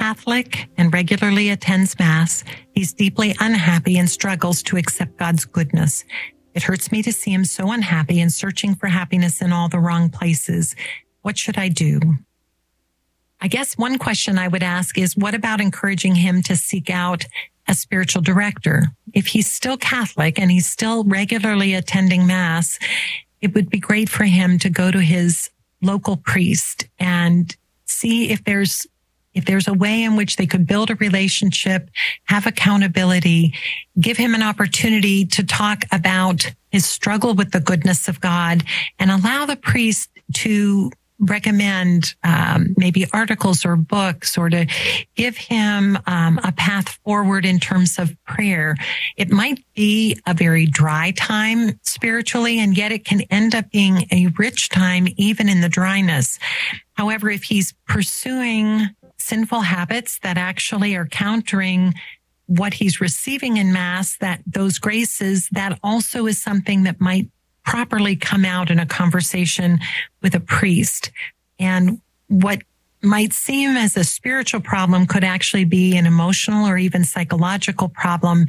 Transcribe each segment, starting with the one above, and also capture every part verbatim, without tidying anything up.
Catholic and regularly attends Mass, he's deeply unhappy and struggles to accept God's goodness. It hurts me to see him so unhappy and searching for happiness in all the wrong places. What should I do? I guess one question I would ask is, what about encouraging him to seek out a spiritual director? If he's still Catholic and he's still regularly attending Mass, it would be great for him to go to his local priest and see if there's if there's a way in which they could build a relationship, have accountability, give him an opportunity to talk about his struggle with the goodness of God, and allow the priest to recommend um, maybe articles or books, or to give him um, a path forward in terms of prayer. It might be a very dry time spiritually, and yet it can end up being a rich time even in the dryness. However, if he's pursuing sinful habits that actually are countering what he's receiving in Mass, that those graces, that also is something that might properly come out in a conversation with a priest. And what might seem as a spiritual problem could actually be an emotional or even psychological problem.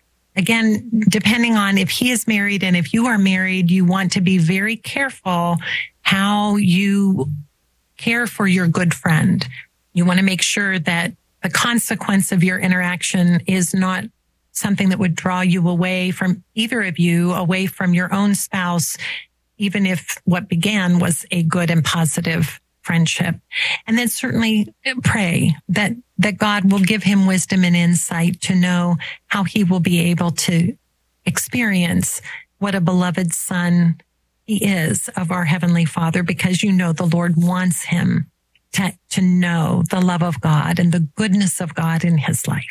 Again, depending on if he is married and if you are married, you want to be very careful how you care for your good friend. You want to make sure that the consequence of your interaction is not something that would draw you away from either of you, away from your own spouse, even if what began was a good and positive friendship. And then certainly pray that, that God will give him wisdom and insight to know how he will be able to experience what a beloved son he is of our Heavenly Father, because you know the Lord wants him to, to know the love of God and the goodness of God in his life.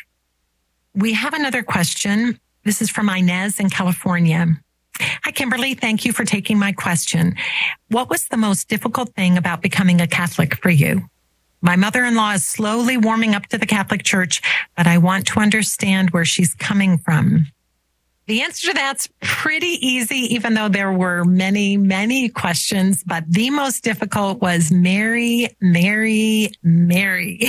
We have another question. This is from Inez in California. Hi, Kimberly. Thank you for taking my question. What was the most difficult thing about becoming a Catholic for you? My mother-in-law is slowly warming up to the Catholic Church, but I want to understand where she's coming from. The answer to that's pretty easy, even though there were many, many questions, but the most difficult was Mary, Mary, Mary.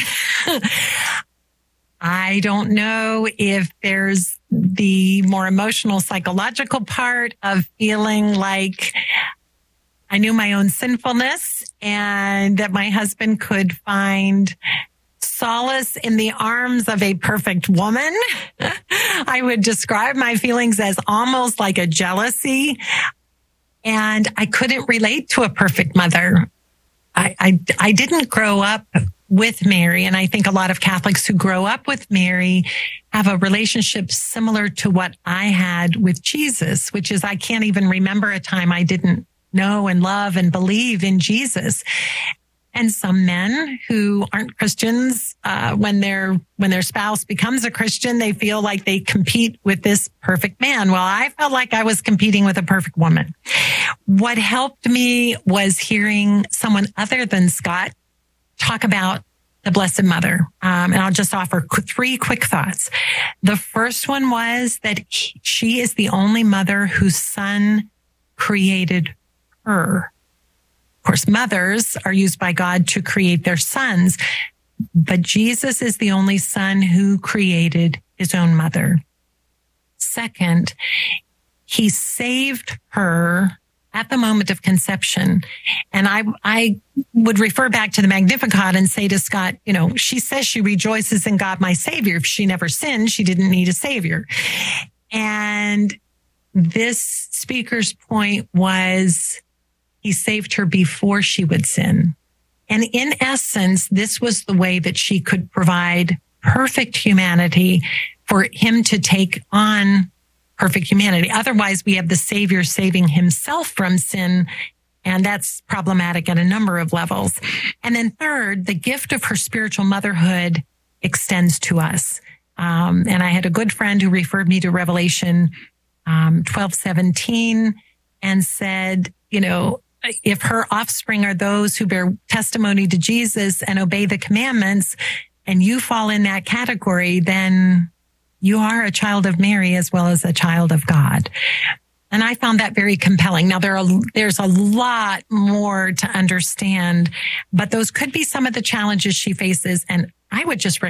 I don't know if there's the more emotional, psychological part of feeling like I knew my own sinfulness and that my husband could find solace in the arms of a perfect woman. I would describe my feelings as almost like a jealousy, and I couldn't relate to a perfect mother. I, I, I didn't grow up with Mary. And I think a lot of Catholics who grow up with Mary have a relationship similar to what I had with Jesus, which is I can't even remember a time I didn't know and love and believe in Jesus. And some men who aren't Christians, uh, when their when their spouse becomes a Christian, they feel like they compete with this perfect man. Well, I felt like I was competing with a perfect woman. What helped me was hearing someone other than Scott talk about the Blessed Mother. Um, and I'll just offer qu- three quick thoughts. The first one was that he, she is the only mother whose son created her. Of course, mothers are used by God to create their sons, but Jesus is the only son who created his own mother. Second, he saved her at the moment of conception. And I, I would refer back to the Magnificat and say to Scott, you know, she says she rejoices in God, my Savior. If she never sinned, she didn't need a Savior. And this speaker's point was he saved her before she would sin. And in essence, this was the way that she could provide perfect humanity for him to take on perfect humanity. Otherwise, we have the Savior saving himself from sin, and that's problematic at a number of levels. And then third, the gift of her spiritual motherhood extends to us. Um, and I had a good friend who referred me to Revelation um, twelve seventeen and said, you know, if her offspring are those who bear testimony to Jesus and obey the commandments, and you fall in that category, then you are a child of Mary as well as a child of God. And I found that very compelling. Now, there are, there's a lot more to understand, but those could be some of the challenges she faces. And I would just recommend